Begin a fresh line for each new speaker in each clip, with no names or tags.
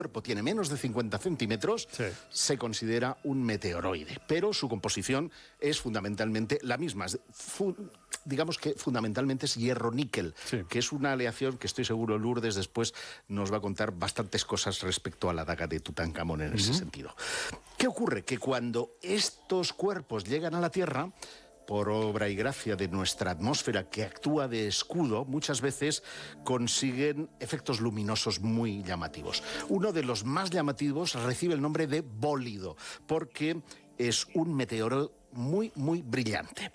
cuerpo tiene menos de 50 centímetros,
Sí.
se considera un meteoroide, pero su composición es fundamentalmente la misma. Digamos que fundamentalmente es hierro-níquel,
Sí.
que es una aleación que estoy seguro Lourdes después nos va a contar bastantes cosas respecto a la daga de Tutankamón en ese sentido. ¿Qué ocurre? Que cuando estos cuerpos llegan a la Tierra, por obra y gracia de nuestra atmósfera que actúa de escudo, muchas veces consiguen efectos luminosos muy llamativos. Uno de los más llamativos recibe el nombre de bólido, porque es un meteoro muy, muy brillante.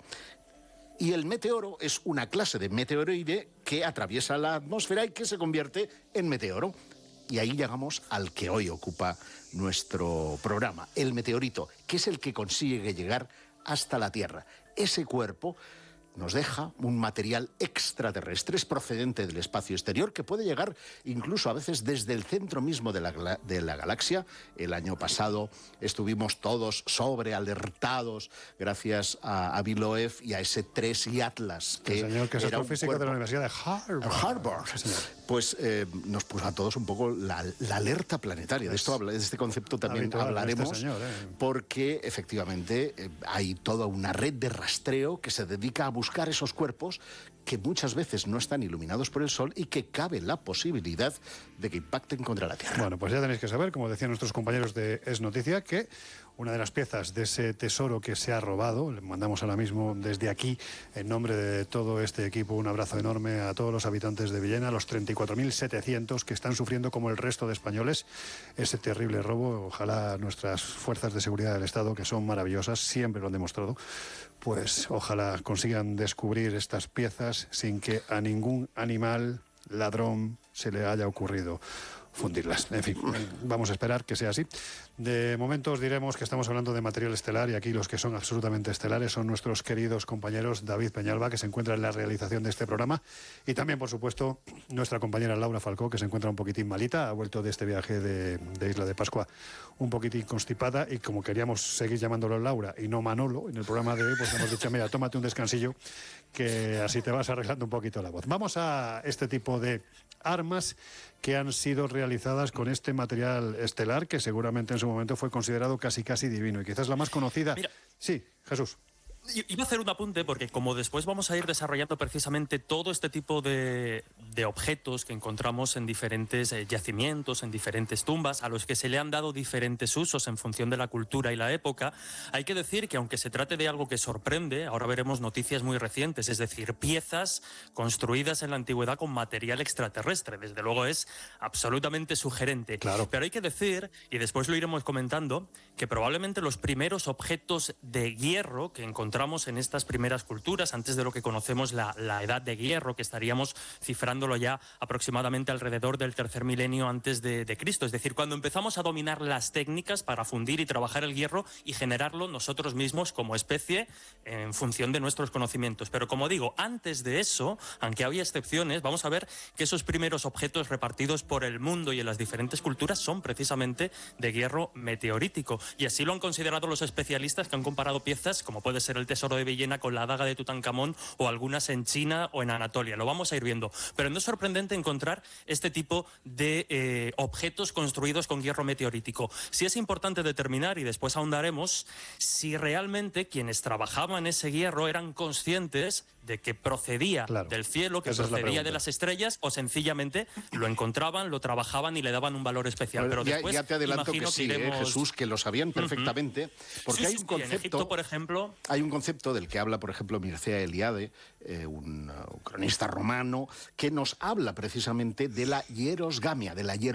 Y el meteoro es una clase de meteoroide que atraviesa la atmósfera y que se convierte en meteoro. Y ahí llegamos al que hoy ocupa nuestro programa, el meteorito, que es el que consigue llegar hasta la Tierra. Ese cuerpo nos deja un material extraterrestre, es procedente del espacio exterior, que puede llegar incluso a veces desde el centro mismo de la galaxia. El año pasado estuvimos todos sobrealertados gracias a Avi Loeb y a S3 y Atlas.
El señor que es
era un
astrofísico de la Universidad de Harvard.
Sí, pues nos puso a todos un poco la alerta planetaria. De este concepto también
habitual,
hablaremos,
este señor,
porque efectivamente hay toda una red de rastreo que se dedica a buscar esos cuerpos que muchas veces no están iluminados por el sol y que cabe la posibilidad de que impacten contra la Tierra.
Bueno, pues ya tenéis que saber, como decían nuestros compañeros de Es Noticia, que una de las piezas de ese tesoro que se ha robado, le mandamos ahora mismo desde aquí, en nombre de todo este equipo, un abrazo enorme a todos los habitantes de Villena, los 34.700 que están sufriendo como el resto de españoles ese terrible robo. Ojalá nuestras fuerzas de seguridad del Estado, que son maravillosas, siempre lo han demostrado, pues ojalá consigan descubrir estas piezas sin que a ningún animal ladrón se le haya ocurrido fundirlas. En fin, vamos a esperar que sea así. De momento os diremos que estamos hablando de material estelar y aquí los que son absolutamente estelares son nuestros queridos compañeros David Peñalba, que se encuentra en la realización de este programa, y también, por supuesto, nuestra compañera Laura Falcó, que se encuentra un poquitín malita, ha vuelto de este viaje de Isla de Pascua un poquitín constipada, y como queríamos seguir llamándolo Laura y no Manolo en el programa de hoy, pues hemos dicho, mira, tómate un descansillo, que así te vas arreglando un poquito la voz. Vamos a este tipo de armas que han sido realizadas con este material estelar que seguramente en su momento fue considerado casi divino, y quizás la más conocida.
Mira,
sí, Jesús.
Iba a hacer un apunte porque como después vamos a ir desarrollando precisamente todo este tipo de objetos que encontramos en diferentes yacimientos, en diferentes tumbas, a los que se le han dado diferentes usos en función de la cultura y la época, hay que decir que aunque se trate de algo que sorprende, ahora veremos noticias muy recientes, es decir, piezas construidas en la antigüedad con material extraterrestre. Desde luego es absolutamente sugerente.
Claro.
Pero hay que decir, y después lo iremos comentando, que probablemente los primeros objetos de hierro que encontramos en estas primeras culturas, antes de lo que conocemos la edad de hierro, que estaríamos cifrándolo ya aproximadamente alrededor del tercer milenio antes de Cristo. Es decir, cuando empezamos a dominar las técnicas para fundir y trabajar el hierro y generarlo nosotros mismos como especie en función de nuestros conocimientos. Pero como digo, antes de eso, aunque había excepciones, vamos a ver que esos primeros objetos repartidos por el mundo y en las diferentes culturas son precisamente de hierro meteorítico. Y así lo han considerado los especialistas, que han comparado piezas como puede ser el tesoro de Villena con la daga de Tutankamón o algunas en China o en Anatolia. Lo vamos a ir viendo. Pero no es sorprendente encontrar este tipo de objetos construidos con hierro meteorítico. Sí es importante determinar, y después ahondaremos, si realmente quienes trabajaban ese hierro eran conscientes de que procedía del cielo, que procedía de las estrellas, o sencillamente lo encontraban, lo trabajaban y le daban un valor especial. Pero después,
ya te adelanto que sí,
iremos...
Jesús, que lo sabían perfectamente, porque hay un concepto...
En Egipto, por ejemplo...
Hay un concepto del que habla, por ejemplo, Mircea Eliade, un cronista romano, que nos habla precisamente de la hierosgamia,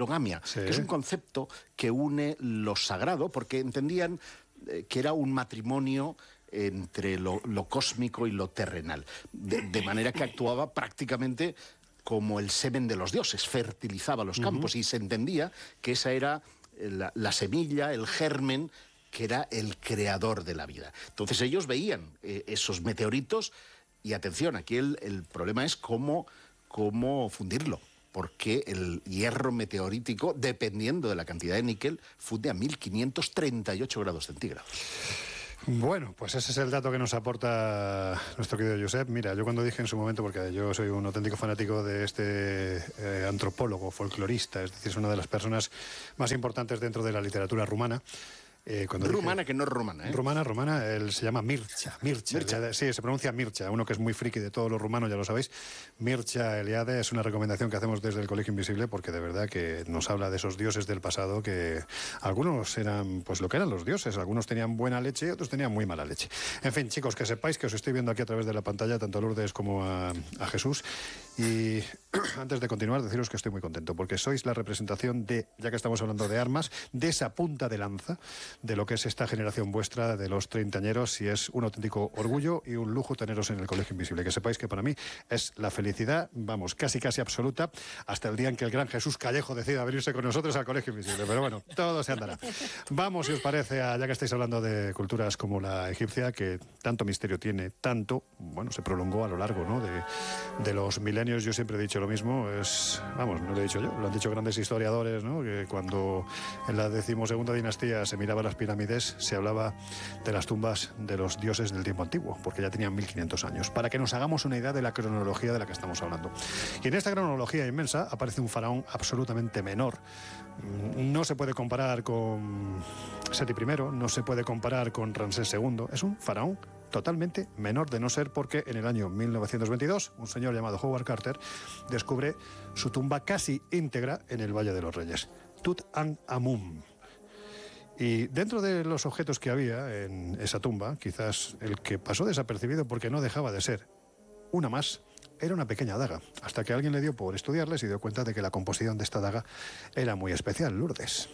que es un concepto que une lo sagrado, porque entendían que era un matrimonio entre lo cósmico y lo terrenal, de manera que actuaba prácticamente como el semen de los dioses, fertilizaba los campos, y se entendía que esa era la semilla, el germen, que era el creador de la vida. Entonces ellos veían esos meteoritos, y atención, aquí el problema es cómo fundirlo, porque el hierro meteorítico, dependiendo de la cantidad de níquel, funde a 1538 grados centígrados.
Bueno, pues ese es el dato que nos aporta nuestro querido Josep. Mira, yo cuando dije en su momento, porque yo soy un auténtico fanático de este antropólogo, folclorista, es decir, es una de las personas más importantes dentro de la literatura rumana.
Rumana, que no es rumana, ¿eh?
Rumana, él se llama Mircea. Sí, se pronuncia Mircea, uno que es muy friki de todos los rumanos, ya lo sabéis. Mircea Eliade es una recomendación que hacemos desde el Colegio Invisible, porque de verdad que nos habla de esos dioses del pasado, que algunos eran pues lo que eran los dioses, algunos tenían buena leche y otros tenían muy mala leche. En fin, chicos, que sepáis que os estoy viendo aquí a través de la pantalla, tanto a Lourdes como a Jesús, y antes de continuar, deciros que estoy muy contento, porque sois la representación de, ya que estamos hablando de armas, de esa punta de lanza de lo que es esta generación vuestra de los treintañeros, y es un auténtico orgullo y un lujo teneros en el Colegio Invisible. Que sepáis que para mí es la felicidad, vamos, casi absoluta, hasta el día en que el gran Jesús Callejo decida venirse con nosotros al Colegio Invisible. Pero bueno, todo se andará. Vamos, si os parece, ya que estáis hablando de culturas como la egipcia, que tanto misterio tiene, tanto, bueno, se prolongó a lo largo, ¿no?, de los milenios. Yo siempre he dicho lo mismo, vamos, no lo he dicho yo, lo han dicho grandes historiadores, ¿no?, que cuando en la 12ª dinastía se miraba las pirámides, se hablaba de las tumbas de los dioses del tiempo antiguo, porque ya tenían 1500 años, para que nos hagamos una idea de la cronología de la que estamos hablando. Y en esta cronología inmensa aparece un faraón absolutamente menor. No se puede comparar con Seti I, no se puede comparar con Ramsés II, es un faraón totalmente menor, de no ser porque en el año 1922 un señor llamado Howard Carter descubre su tumba casi íntegra en el Valle de los Reyes, Tutankhamun. Y dentro de los objetos que había en esa tumba, quizás el que pasó desapercibido porque no dejaba de ser una más, era una pequeña daga, hasta que alguien le dio por estudiarla y se dio cuenta de que la composición de esta daga era muy especial. Lourdes.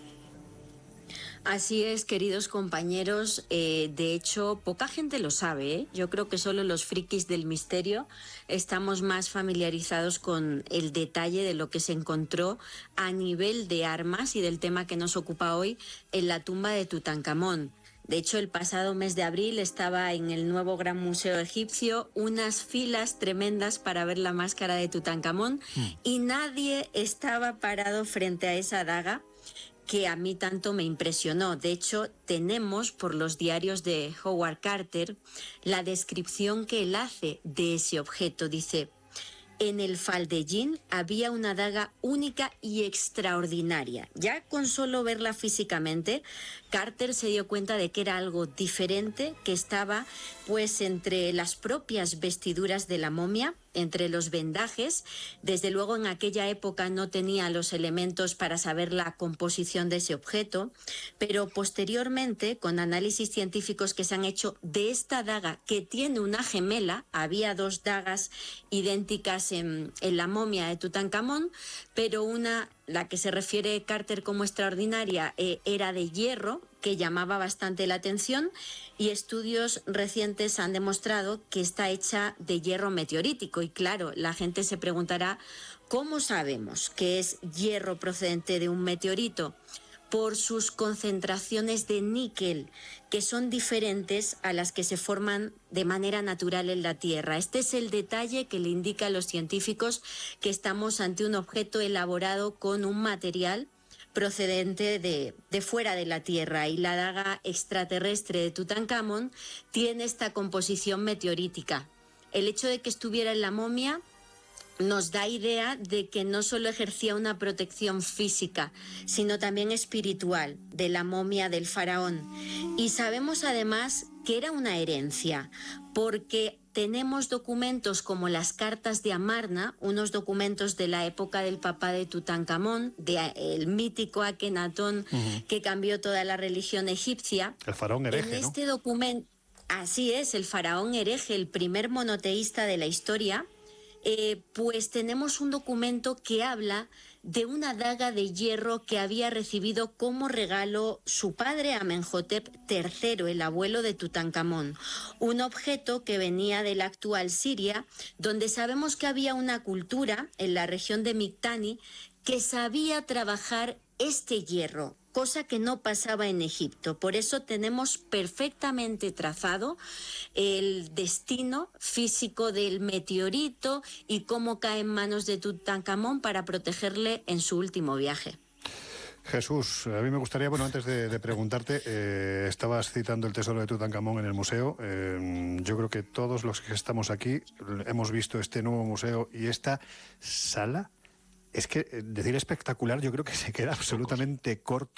Así es, queridos compañeros. De hecho, poca gente lo sabe, ¿eh? Yo creo que solo los frikis del misterio estamos más familiarizados con el detalle de lo que se encontró a nivel de armas y del tema que nos ocupa hoy en la tumba de Tutankamón. De hecho, el pasado mes de abril estaba en el nuevo Gran Museo Egipcio unas filas tremendas para ver la máscara de Tutankamón y nadie estaba parado frente a esa daga que a mí tanto me impresionó. De hecho, tenemos por los diarios de Howard Carter la descripción que él hace de ese objeto. Dice: en el faldellín había una daga única y extraordinaria. Ya con solo verla físicamente, Carter se dio cuenta de que era algo diferente, que estaba pues entre las propias vestiduras de la momia, entre los vendajes. Desde luego en aquella época no tenía los elementos para saber la composición de ese objeto, pero posteriormente, con análisis científicos que se han hecho de esta daga, que tiene una gemela, había dos dagas idénticas en la momia de Tutankamón, pero una, la que se refiere Carter como extraordinaria, era de hierro, que llamaba bastante la atención, y estudios recientes han demostrado que está hecha de hierro meteorítico. Y claro, la gente se preguntará, ¿cómo sabemos que es hierro procedente de un meteorito? Por sus concentraciones de níquel, que son diferentes a las que se forman de manera natural en la Tierra. Este es el detalle que le indica a los científicos que estamos ante un objeto elaborado con un material procedente de fuera de la Tierra, y la daga extraterrestre de Tutankamón tiene esta composición meteorítica. El hecho de que estuviera en la momia nos da idea de que no solo ejercía una protección física, sino también espiritual de la momia del faraón. Y sabemos además que era una herencia, porque tenemos documentos como las cartas de Amarna, unos documentos de la época del papá de Tutankamón, el mítico Akenatón, que cambió toda la religión egipcia.
El faraón hereje,
en este documento, así es, el faraón hereje, el primer monoteísta de la historia. Pues tenemos un documento que habla de una daga de hierro que había recibido como regalo su padre Amenhotep III, el abuelo de Tutankamón. Un objeto que venía de la actual Siria, donde sabemos que había una cultura en la región de Miktani que sabía trabajar este hierro, cosa que no pasaba en Egipto. Por eso tenemos perfectamente trazado el destino físico del meteorito y cómo cae en manos de Tutankamón para protegerle en su último viaje.
Jesús, a mí me gustaría, bueno, antes de preguntarte, estabas citando el tesoro de Tutankamón en el museo. Yo creo que todos los que estamos aquí hemos visto este nuevo museo y esta sala. Es que decir espectacular yo creo que se queda absolutamente corto